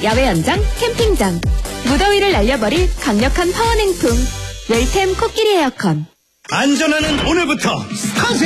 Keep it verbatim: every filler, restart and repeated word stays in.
야외 연장, 캠핑장, 무더위를 날려버릴 강력한 파워냉풍. 웰템 코끼리 에어컨. 안전하는 오늘부터 스타트!